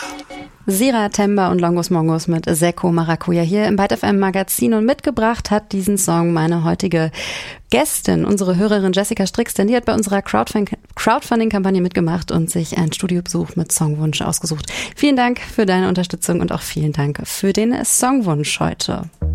Sira Temba und Longos Mongos mit Seko Maracuja hier im Byte FM Magazin, und mitgebracht hat diesen Song meine heutige Gästin, unsere Hörerin Jessica Strix, denn die hat bei unserer Crowdfunding-Kampagne mitgemacht und sich einen Studiobesuch mit Songwunsch ausgesucht. Vielen Dank für deine Unterstützung und auch vielen Dank für den Songwunsch heute.